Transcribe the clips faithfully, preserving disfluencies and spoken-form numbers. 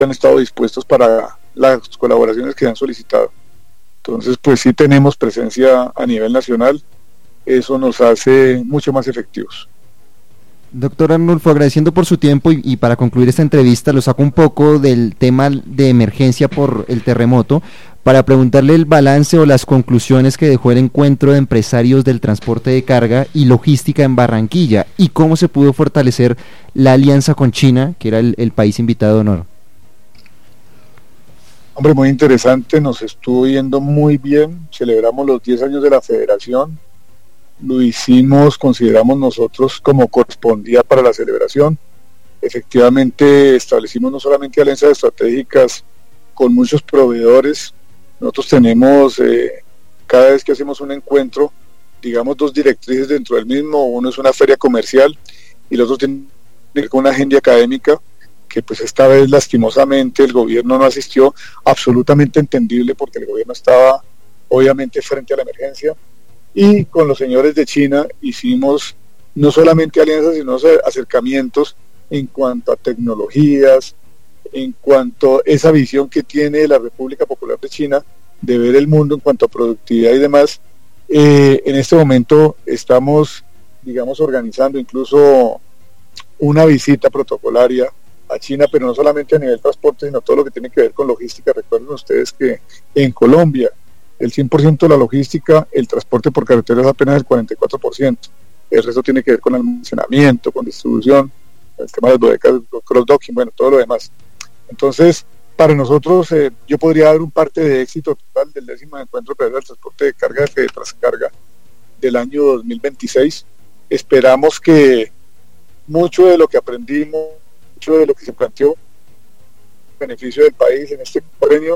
han estado dispuestos para las colaboraciones que han solicitado. Entonces, pues sí tenemos presencia a nivel nacional, eso nos hace mucho más efectivos. Doctor Arnulfo, agradeciendo por su tiempo y, y para concluir esta entrevista, lo saco un poco del tema de emergencia por el terremoto para preguntarle el balance o las conclusiones que dejó el encuentro de empresarios del transporte de carga y logística en Barranquilla y cómo se pudo fortalecer la alianza con China, que era el, el país invitado de honor. Hombre, muy interesante, nos estuvo yendo muy bien, celebramos los diez años de la federación, lo hicimos, consideramos nosotros como correspondía para la celebración. Efectivamente establecimos no solamente alianzas estratégicas con muchos proveedores, nosotros tenemos eh, cada vez que hacemos un encuentro, digamos dos directrices dentro del mismo, uno es una feria comercial y el otro tiene que ver con una agenda académica, que pues esta vez lastimosamente el gobierno no asistió, absolutamente entendible porque el gobierno estaba obviamente frente a la emergencia. Y con los señores de China hicimos no solamente alianzas, sino acercamientos en cuanto a tecnologías, en cuanto a esa visión que tiene la República Popular de China de ver el mundo en cuanto a productividad y demás. Eh, en este momento estamos, digamos, organizando incluso una visita protocolaria a China, pero no solamente a nivel transporte, sino todo lo que tiene que ver con logística. Recuerden ustedes que en Colombia el cien por ciento de la logística, el transporte por carretera es apenas el cuarenta y cuatro por ciento. El resto tiene que ver con almacenamiento, con distribución, el tema de las bodegas, cross-docking, bueno, todo lo demás. Entonces, para nosotros, eh, yo podría dar un parte de éxito total del décimo encuentro del transporte de carga de Trascarga del año dos mil veintiséis. Esperamos que mucho de lo que aprendimos, mucho de lo que se planteó, beneficio del país en este convenio,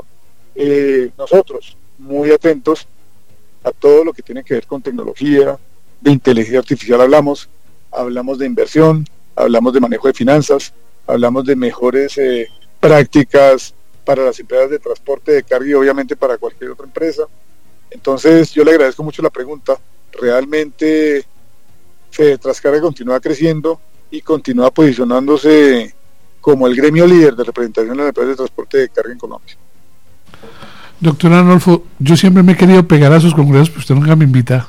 eh, nosotros, muy atentos a todo lo que tiene que ver con tecnología, de inteligencia artificial hablamos, hablamos de inversión, hablamos de manejo de finanzas, hablamos de mejores eh, prácticas para las empresas de transporte de carga y obviamente para cualquier otra empresa. Entonces yo le agradezco mucho la pregunta, realmente Federtrascarga continúa creciendo y continúa posicionándose como el gremio líder de representación de las empresas de transporte de carga en Colombia. Doctor Arnulfo, yo siempre me he querido pegar a sus congresos, pero usted nunca me invita.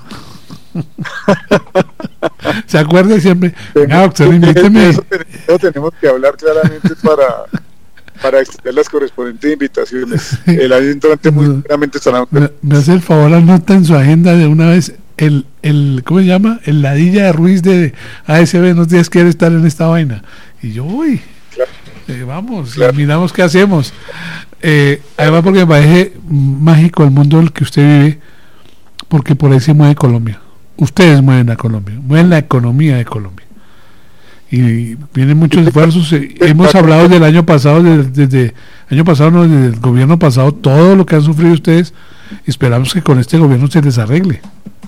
¿Se acuerda siempre? Ah, doctor, invíteme. Eso, eso tenemos que hablar claramente para, para extender las correspondientes invitaciones. El año entrante muy seguramente estarán. Me, me hace el favor, anota en su agenda de una vez el, el ¿cómo se llama? El Ladilla de Ruiz de A S B, nos días quiere estar en esta vaina. Y yo, uy, claro. eh, vamos, claro. Miramos qué hacemos. Eh, además porque me parece mágico el mundo en el que usted vive, porque por ahí se mueve Colombia. Ustedes mueven a Colombia, mueven la economía de Colombia y vienen muchos esfuerzos. Hemos hablado del año pasado, desde, desde año pasado, no, desde el gobierno pasado, todo lo que han sufrido ustedes. Esperamos que con este gobierno se les arregle.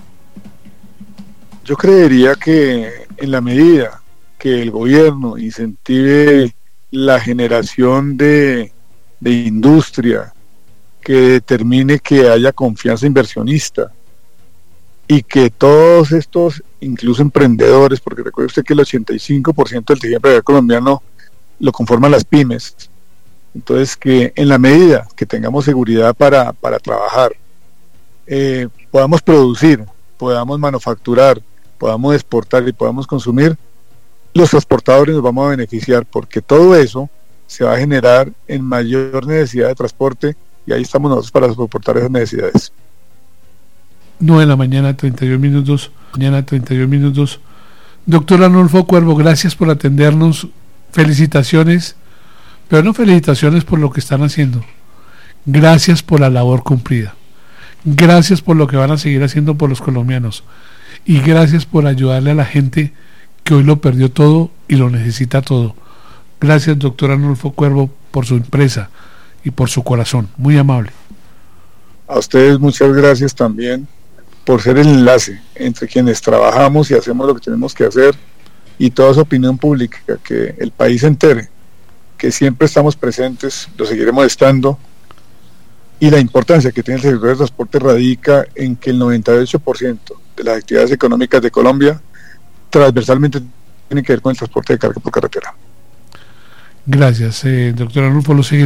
Yo creería que en la medida que el gobierno incentive la generación de de industria, que determine que haya confianza inversionista y que todos estos, incluso emprendedores, porque recuerde usted que el ochenta y cinco por ciento del tejido empresarial colombiano lo conforman las pymes, entonces que en la medida que tengamos seguridad para, para trabajar, eh, podamos producir, podamos manufacturar, podamos exportar y podamos consumir, los transportadores nos vamos a beneficiar, porque todo eso se va a generar en mayor necesidad de transporte y ahí estamos nosotros para soportar esas necesidades. nueve de la mañana, treinta y uno minutos, mañana treinta y uno minutos. Doctor Arnulfo Cuervo, gracias por atendernos, felicitaciones, pero no felicitaciones por lo que están haciendo, gracias por la labor cumplida, gracias por lo que van a seguir haciendo por los colombianos y gracias por ayudarle a la gente que hoy lo perdió todo y lo necesita todo. Gracias, doctor Arnulfo Cuervo, por su empresa y por su corazón. Muy amable. A ustedes muchas gracias también por ser el enlace entre quienes trabajamos y hacemos lo que tenemos que hacer y toda esa opinión pública, que el país se entere que siempre estamos presentes, lo seguiremos estando, y la importancia que tiene el sector de transporte radica en que el noventa y ocho por ciento de las actividades económicas de Colombia transversalmente tienen que ver con el transporte de carga por carretera. Gracias, eh, doctor Arnulfo, lo sigue.